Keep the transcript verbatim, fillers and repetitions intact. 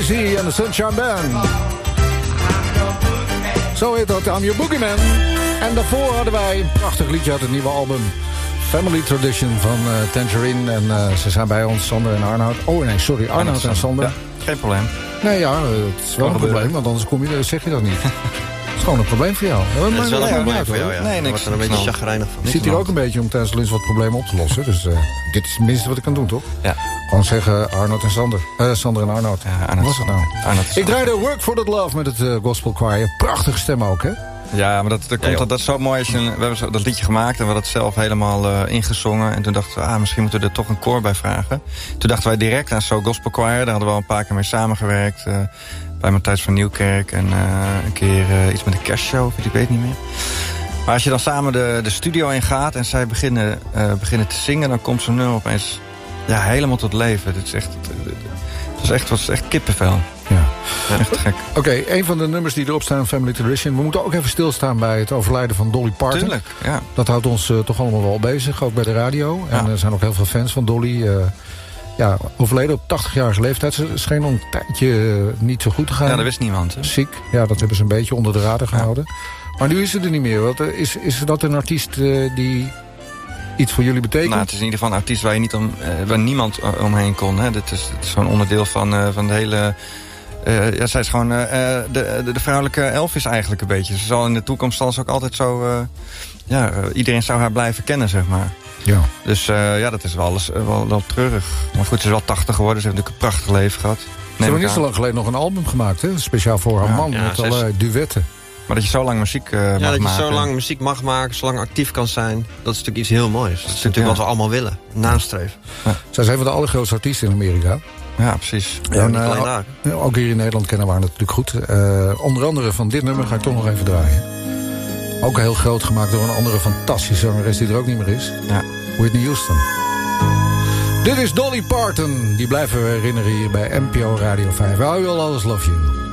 Z en de Sunshine Band. Zo heet dat, I'm Your Boogeyman. En daarvoor hadden wij een prachtig liedje uit het nieuwe album Family Tradition van uh, Tangerine. En uh, ze zijn bij ons, Sander en Arnoud. Oh nee, sorry, Arnoud en Sander. Ja, geen probleem. Nee, ja, het is wel een probleem, want anders kom je, zeg je dat niet. Het is gewoon een probleem voor jou. Het maar, is wel een ja, probleem ja, voor jou, ja. Nee, niks. Ik word er een beetje chagrijnig van. Je zit hier ook een beetje om tijdens lunch wat problemen op te lossen. Dus uh, dit is het minste wat ik kan doen, toch? Ja. Gewoon zeggen Arnoud en Sander. Uh, Sander en Arnoud. Ja, Arnoud. Wat was het nou? Arnoud ik draaide Work for That Love met het uh, Gospel Choir. Prachtige stem ook, hè? Ja, maar dat, dat, komt, Ja, dat, dat is zo mooi. Als je, we hebben zo, dat liedje gemaakt en we hadden het zelf helemaal uh, ingezongen. En toen dachten we, ah, misschien moeten we er toch een koor bij vragen. Toen dachten wij direct aan So Gospel Choir. Daar hadden we al een paar keer mee samengewerkt. Uh, bij Matthijs van Nieuwkerk. En uh, een keer uh, iets met de kerstshow, ik weet niet meer. Maar als je dan samen de, de studio in gaat en zij beginnen, uh, beginnen te zingen, dan komt zo'n nummer opeens ja, helemaal tot leven. Het is echt, het is echt, het is echt kippenvel. Ja. Ja, echt gek. Oké, okay, een van de nummers die erop staan, Family Tradition. We moeten ook even stilstaan bij het overlijden van Dolly Parton. Tuurlijk, ja. Dat houdt ons uh, toch allemaal wel bezig, ook bij de radio. Ja. En er zijn ook heel veel fans van Dolly. Uh, ja, overleden op tachtigjarige leeftijd. Ze scheen al een tijdje uh, niet zo goed te gaan. Ja, dat wist niemand. Hè? Ziek, ja, dat hebben ze een beetje onder de radar gehouden. Ja. Maar nu is ze er niet meer. Wat, is, is dat een artiest uh, die iets voor jullie betekent? Nou, het is in ieder geval een artiest waar, je niet om, uh, waar niemand omheen kon. Hè. Dit is, is gewoon onderdeel van, uh, van de hele... Uh, ja, zij is gewoon uh, de, de, de vrouwelijke Elvis eigenlijk een beetje. Ze zal in de toekomst zal ze ook altijd zo... Uh, ja, uh, iedereen zou haar blijven kennen, zeg maar. Ja. Dus uh, ja, dat is wel, alles, uh, wel, wel treurig. Maar goed, ze is wel tachtig geworden. Ze heeft natuurlijk een prachtig leven gehad. Ze hebben niet zo lang geleden nog een album gemaakt, hè? Speciaal voor haar ja, man, ja, met allerlei duetten. Maar dat je zo lang muziek uh, mag maken. Ja, dat je maken. zo lang muziek mag maken, zo lang actief kan zijn. Dat is natuurlijk iets heel moois. Dat is natuurlijk ja. wat we allemaal willen, nastreven. Ja. Zij is een van de allergrootste artiesten in Amerika. Ja, precies. Ja, en, uh, ook hier in Nederland kennen we haar natuurlijk goed. Uh, onder andere van dit nummer ga ik toch nog even draaien. Ook heel groot gemaakt door een andere fantastische zangeres die er ook niet meer is. Ja. Whitney Houston. Dit is Dolly Parton. Die blijven we herinneren hier bij N P O Radio vijf. Hou je al alles, love you.